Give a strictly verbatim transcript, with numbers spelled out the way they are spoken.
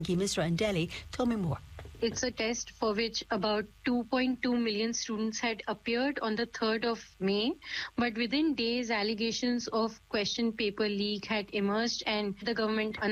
Misra in Delhi told me more. It's a test for which about two point two million students had appeared on the third of May. But within days, allegations of question paper leak had emerged and the government